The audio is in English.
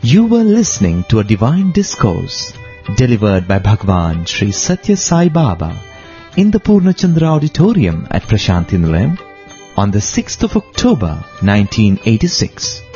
You were listening to a divine discourse delivered by Bhagwan Sri Satya Sai Baba in the Purnachandra Auditorium at Prashanti Nilayam on the 6th of October 1986.